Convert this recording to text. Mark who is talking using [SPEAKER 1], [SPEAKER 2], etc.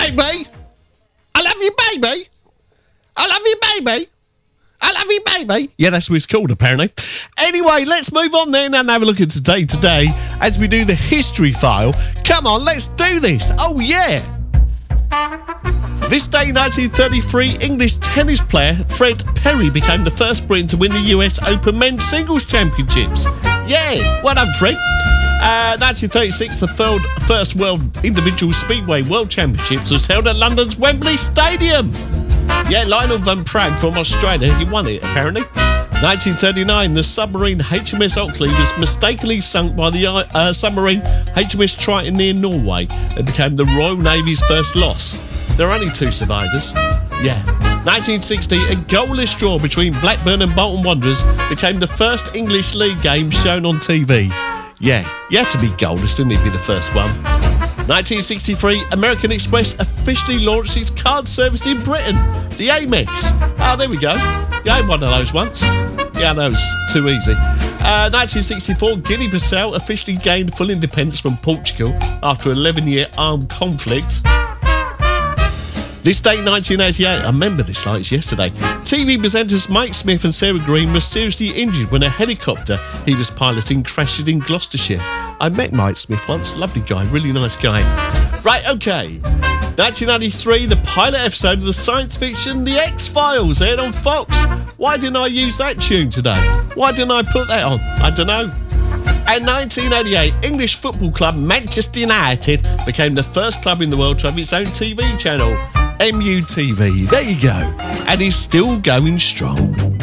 [SPEAKER 1] baby. I love you, baby. I love you, baby. I love you, baby. Yeah, that's what it's called, apparently. Anyway, let's move on then and have a look at today as we do the history file. Come on, let's do this. Oh, yeah. This day, 1933, English tennis player Fred Perry became the first Briton to win the US Open Men's Singles Championships. Yeah, well done, Fred. 1936, the first World Individual Speedway World Championships was held at London's Wembley Stadium. Yeah, Lionel Van Praag from Australia, he won it, apparently. 1939, the submarine HMS Oakley was mistakenly sunk by the submarine HMS Triton near Norway. It became the Royal Navy's first loss. There are only 2 survivors. Yeah. 1960, a goalless draw between Blackburn and Bolton Wanderers became the first English League game shown on TV. Yeah, you had to be goalless, didn't it, be the first one? 1963, American Express officially launched its card service in Britain, the Amex. Oh, there we go. You had one of those once. Yeah, that was too easy. 1964, Guinea-Bissau officially gained full independence from Portugal after an 11-year armed conflict. This date, 1988, I remember this like it's yesterday. TV presenters Mike Smith and Sarah Green were seriously injured when a helicopter he was piloting crashed in Gloucestershire. I met Mike Smith once, lovely guy, really nice guy. Right, okay. 1993, the pilot episode of the science fiction The X-Files aired on Fox. Why didn't I use that tune today? Why didn't I put that on? I don't know. And 1988, English football club Manchester United became the first club in the world to have its own TV channel. MUTV, there you go. And is still going strong.